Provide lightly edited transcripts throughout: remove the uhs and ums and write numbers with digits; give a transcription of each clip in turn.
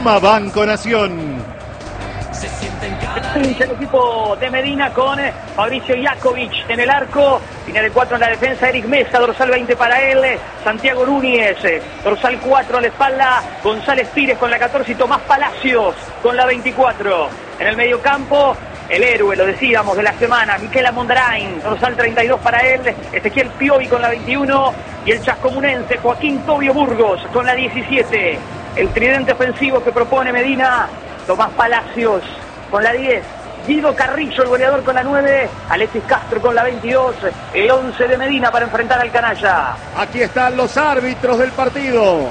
Banco Nación. El equipo de Medina con Fabricio Jakovic en el arco, línea de 4 en la defensa, Eric Mesa, dorsal 20 para él, Santiago Núñez, dorsal 4 a la espalda, González Pires con la 14 y Tomás Palacios con la 24. En el medio campo, el héroe, lo decíamos, de la semana, Miquel Amondarain, dorsal 32 para él, Ezequiel Piovi con la 21 y el chascomunense Joaquín Tobio Burgos con la 17. El tridente ofensivo que propone Medina, Tomás Palacios con la 10, Guido Carrillo, el goleador, con la 9, Alexis Castro con la 22, el 11 de Medina para enfrentar al canalla. Aquí están los árbitros del partido.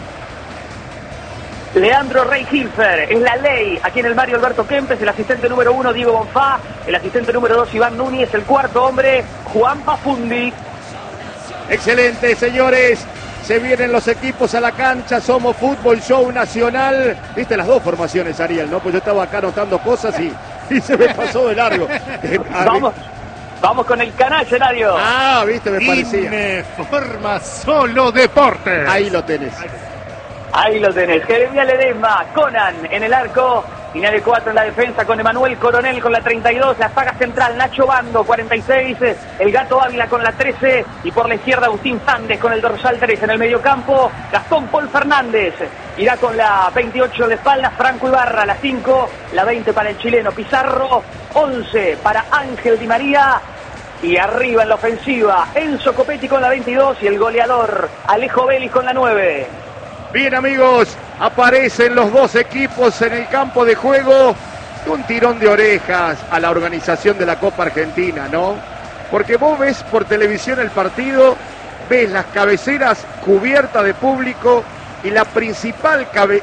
Leandro Rey Hilfer, es la ley aquí en el Mario Alberto Kempes, el asistente número 1 Diego Bonfá, el asistente número 2 Iván Núñez, el cuarto hombre Juan Pafundi. Excelente, señores. Se vienen los equipos a la cancha, somos Fútbol Show Nacional. Viste las dos formaciones, Ariel, ¿no? Pues yo estaba acá anotando cosas y se me pasó de largo. Vamos con el canalla, Eladio. Ah, viste, me parecía. Informa Solo Deportes. Ahí lo tenés. Ahí lo tenés. Jeremia Ledesma, Conan en el arco. Línea de 4 en la defensa con Emanuel Coronel con la 32, la saga central Nacho Bando 46, el Gato Ávila con la 13 y por la izquierda Agustín Fández con el dorsal 3 en el mediocampo, Gastón Paul Fernández irá con la 28 de espaldas, Franco Ibarra la 5, la 20 para el chileno Pizarro, 11 para Ángel Di María y arriba en la ofensiva Enzo Copetti con la 22 y el goleador Alejo Vélez con la 9. Bien, amigos, aparecen los dos equipos en el campo de juego. Un tirón de orejas a la organización de la Copa Argentina, ¿no? Porque vos ves por televisión el partido, ves las cabeceras cubiertas de público y la principal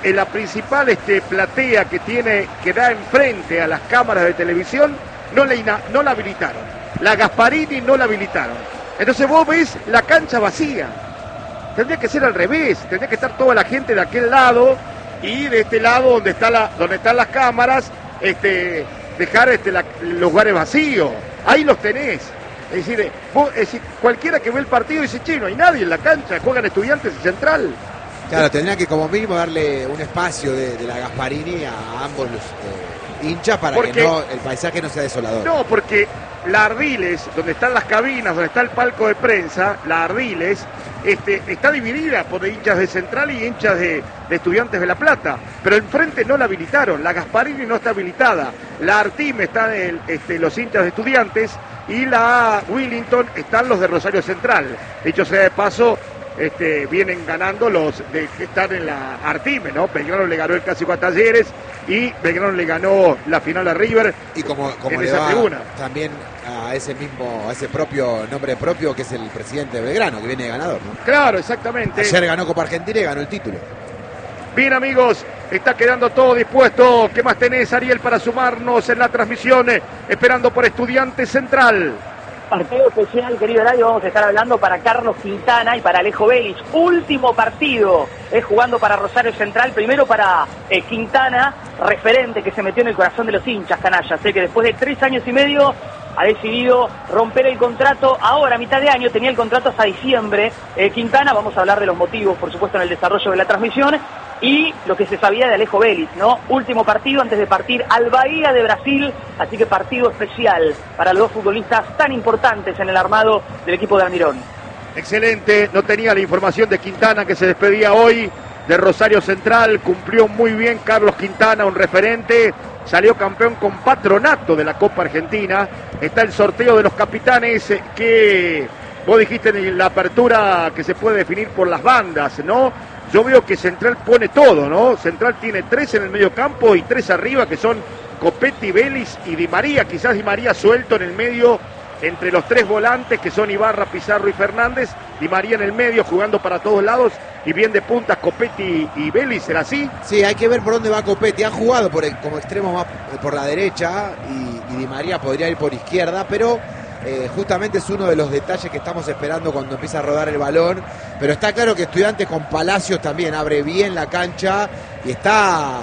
platea que da enfrente a las cámaras de televisión no la habilitaron. La Gasparini no la habilitaron. Entonces vos ves la cancha vacía. Tendría que ser al revés, tendría que estar toda la gente de aquel lado y de este lado donde están las cámaras, dejar los lugares vacíos. Ahí los tenés. Es decir, cualquiera que ve el partido dice, che, no hay nadie en la cancha, juegan Estudiantes y Central. Claro, tendría que como mínimo darle un espacio de la Gasparini a ambos los hinchas para que el paisaje no sea desolador. No, porque la Ardiles, donde están las cabinas, donde está el palco de prensa, la Ardiles, está dividida por hinchas de Central y hinchas de Estudiantes de La Plata, pero enfrente no la habilitaron, la Gasparini no está habilitada, la Artime está los hinchas de Estudiantes y la Willington están los de Rosario Central. Dicho sea de paso, vienen ganando los que están en la Artime, ¿no? Belgrano le ganó el clásico a Talleres y Belgrano le ganó la final a River. Y como en le esa va tribuna también a ese propio nombre propio que es el presidente de Belgrano, que viene de ganador, ¿no? Claro, exactamente. Ayer ganó Copa Argentina y ganó el título. Bien, amigos, está quedando todo dispuesto. ¿Qué más tenés, Ariel, para sumarnos en la transmisión? Esperando por Estudiantes Central. Partido especial, querido Eladio, vamos a estar hablando para Carlos Quintana y para Alejo Vélez. Último partido, jugando para Rosario Central, primero para Quintana, referente que se metió en el corazón de los hinchas canallas, que después de 3 años y medio ha decidido romper el contrato. Ahora, a mitad de año, tenía el contrato hasta diciembre. Quintana, vamos a hablar de los motivos, por supuesto, en el desarrollo de la transmisión. Y lo que se sabía de Alejo Vélez, ¿no? Último partido antes de partir al Bahía de Brasil, así que partido especial para los dos futbolistas tan importantes en el armado del equipo de Almirón. Excelente, no tenía la información de Quintana que se despedía hoy de Rosario Central, cumplió muy bien Carlos Quintana, un referente, salió campeón con Patronato de la Copa Argentina, está el sorteo de los capitanes que vos dijiste en la apertura que se puede definir por las bandas, ¿no? Yo veo que Central pone todo, ¿no? Central tiene 3 en el medio campo y 3 arriba, que son Copetti, Vélez y Di María. Quizás Di María suelto en el medio entre los 3 volantes, que son Ibarra, Pizarro y Fernández. Di María en el medio, jugando para todos lados. Y bien de puntas Copetti y Vélez, ¿será así? Sí, hay que ver por dónde va Copetti. Ha jugado como extremo más por la derecha y Di María podría ir por izquierda, pero... justamente es uno de los detalles que estamos esperando cuando empieza a rodar el balón, pero está claro que Estudiantes con Palacios también abre bien la cancha y está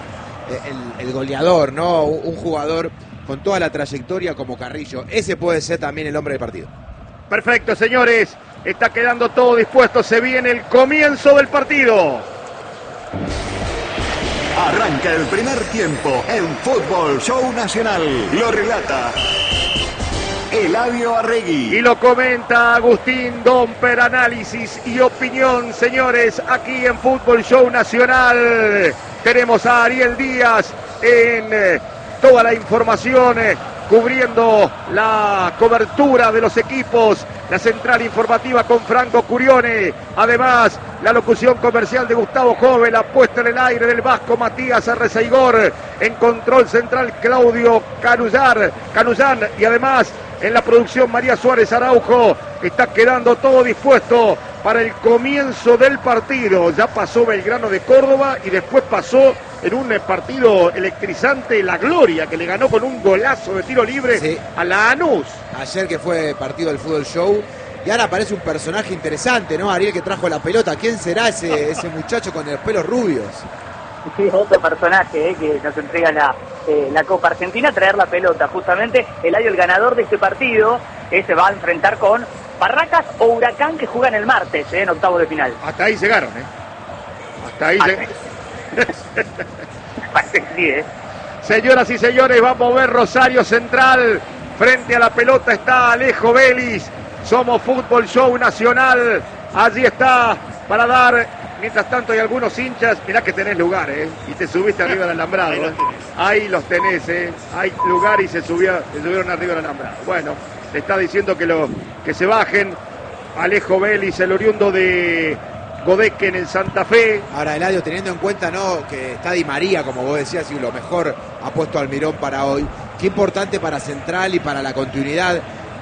el goleador, ¿no? Un jugador con toda la trayectoria como Carrillo, ese puede ser también el hombre del partido. Perfecto, señores, está quedando todo dispuesto, se viene el comienzo del partido. Arranca el primer tiempo en Fútbol Show Nacional. Lo relata Eladio Arregui. Y lo comenta Agustín Domper, análisis y opinión, señores, aquí en Fútbol Show Nacional. Tenemos a Ariel Díaz en toda la información, cubriendo la cobertura de los equipos, la central informativa con Franco Curione, además la locución comercial de Gustavo Joven, la puesta en el aire del vasco Matías Arrezaigor, en control central Claudio Canuyán y además en la producción María Suárez Araujo. Está quedando todo dispuesto para el comienzo del partido. Ya pasó Belgrano de Córdoba y después pasó en un partido electrizante La Gloria, que le ganó con un golazo de tiro libre a Lanús. Ayer que fue partido del Fútbol Show. Y ahora aparece un personaje interesante, ¿no? Ariel, que trajo la pelota. ¿Quién será ese muchacho con los pelos rubios? Sí, otro personaje que nos entrega la Copa Argentina a traer la pelota. Justamente el ganador de este partido se va a enfrentar con Barracas o Huracán, que juegan el martes en octavos de final. Hasta ahí llegaron, Hasta ahí Parece que sí, Señoras y señores, vamos a ver Rosario Central. Frente a la pelota está Alejo Vélez. Somos Fútbol Show Nacional. Allí está para dar. Mientras tanto hay algunos hinchas. Mirá que tenés lugar, y te subiste arriba del alambrado. Ahí los tenés, hay lugar y se subieron arriba del alambrado. Bueno, le está diciendo que se bajen. Alejo Vélez, el oriundo de Godeque en Santa Fe. Ahora, Eladio, teniendo en cuenta, ¿no?, que está Di María, como vos decías, y lo mejor ha puesto Almirón para hoy. Qué importante para Central y para la continuidad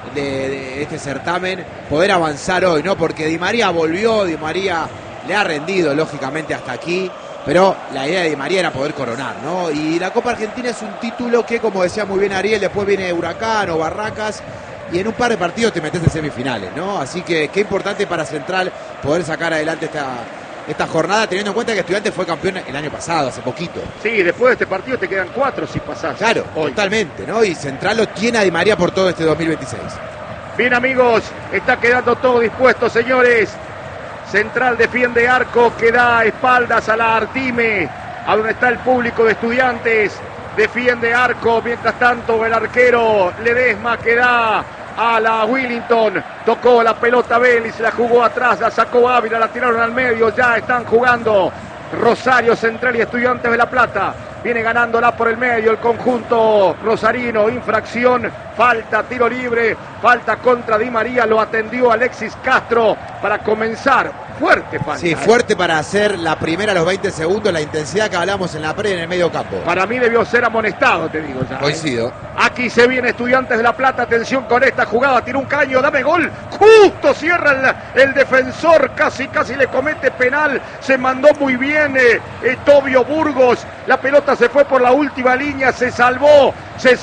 de este certamen poder avanzar hoy, ¿no? Porque Di María volvió, Di María le ha rendido, lógicamente, hasta aquí, pero la idea de Di María era poder coronar, ¿no? Y la Copa Argentina es un título que, como decía muy bien Ariel, después viene Huracán o Barracas, y en un par de partidos te metes en semifinales, ¿no? Así que qué importante para Central poder sacar adelante esta jornada, teniendo en cuenta que Estudiantes fue campeón el año pasado, hace poquito. Sí, después de este partido te quedan 4 si pasás. Claro, hoy. Totalmente, ¿no? Y Central lo tiene a Di María por todo este 2026. Bien, amigos, está quedando todo dispuesto, señores. Central defiende arco, que da espaldas a la Artime, a donde está el público de Estudiantes. Defiende arco, mientras tanto el arquero Ledesma, que da a la Willington, tocó la pelota Vélez, la jugó atrás, la sacó Ávila, la tiraron al medio, ya están jugando Rosario Central y Estudiantes de La Plata. Viene ganándola por el medio el conjunto rosarino. Infracción, falta, tiro libre, falta contra Di María. Lo atendió Alexis Castro para comenzar. Fuerte falta. Sí, fuerte para hacer la primera a los 20 segundos. La intensidad que hablamos en la pre en el medio campo. Para mí debió ser amonestado, te digo ya. Coincido. Aquí se viene Estudiantes de La Plata. Atención con esta jugada. Tira un caño, dame gol. Justo cierra el defensor. Casi le comete penal. Se mandó muy bien Tobio Burgos. La pelota se fue por la última línea. Se salvó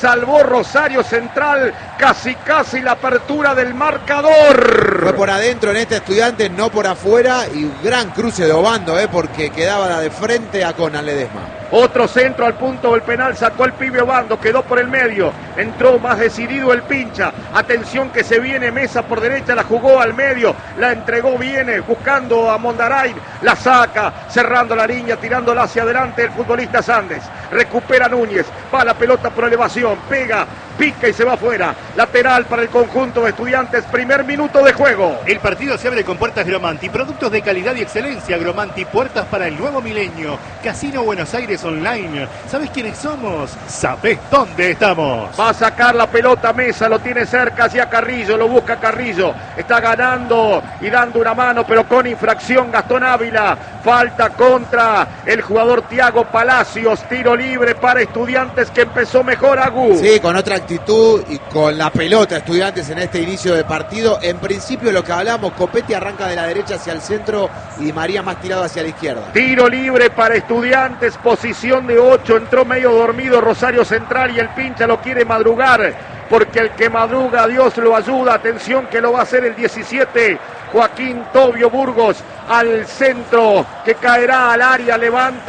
Rosario Central. Casi la apertura del marcador. Fue por adentro en este Estudiantes, no por afuera. Y un gran cruce de Obando, porque quedaba de frente a Conan Ledesma. Otro centro al punto del penal, sacó el pibe Obando, quedó por el medio, entró más decidido el Pincha. Atención que se viene Mesa por derecha, la jugó al medio, la entregó bien, buscando a Mondarain, la saca, cerrando la línea, tirándola hacia adelante el futbolista Sandes. Recupera Núñez, va la pelota por elevación, pega, pica y se va afuera. Lateral para el conjunto de Estudiantes, primer minuto de juego. El partido se abre con Puertas Gromanti, productos de calidad y excelencia. Gromanti, puertas para el nuevo milenio. Casino Buenos Aires Online. ¿Sabes quiénes somos? ¿Sabés dónde estamos? Va a sacar la pelota Mesa, lo tiene cerca hacia Carrillo, lo busca Carrillo. Está ganando y dando una mano, pero con infracción Gastón Ávila. Falta contra el jugador Thiago Palacios. Tiro libre para Estudiantes, que empezó mejor, Agu. Sí, con otra actitud y con la pelota Estudiantes en este inicio de partido. En principio lo que hablamos, Copetti arranca de la derecha hacia el centro y Di María más tirado hacia la izquierda. Tiro libre para Estudiantes, posición de 8, entró medio dormido Rosario Central y el Pincha lo quiere madrugar, porque el que madruga Dios lo ayuda. Atención que lo va a hacer el 17, Joaquín Tobio Burgos, al centro, que caerá al área, levanta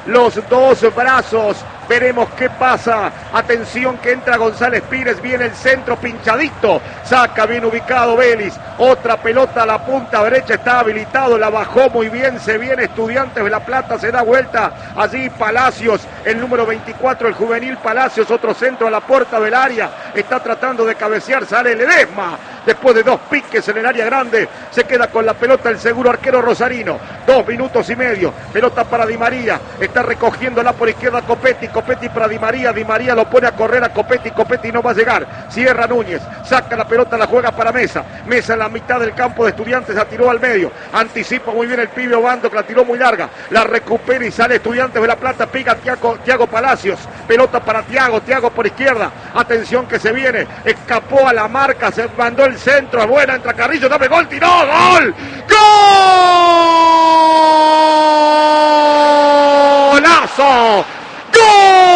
los dos brazos. Veremos qué pasa. Atención que entra González Pires. Viene el centro pinchadito. Saca bien ubicado Vélez. Otra pelota a la punta derecha. Está habilitado. La bajó muy bien. Se viene Estudiantes de La Plata. Se da vuelta. Allí Palacios. El número 24. El juvenil Palacios. Otro centro a la puerta del área. Está tratando de cabecear. Sale Ledesma. Después de dos piques en el área grande. Se queda con la pelota el seguro arquero rosarino. 2 minutos y medio. Pelota para Di María. Está recogiéndola por izquierda Copetti. Copetti para Di María lo pone a correr a Copetti no va a llegar, cierra Núñez, saca la pelota, la juega para Mesa en la mitad del campo de Estudiantes, la tiró al medio, anticipa muy bien el pibe Obando, que la tiró muy larga, la recupera y sale Estudiantes de La Plata, pega Thiago Palacios, pelota para Thiago por izquierda, atención que se viene, escapó a la marca, se mandó el centro, es buena, entra Carrillo, dame gol, tiró, gol, golazo.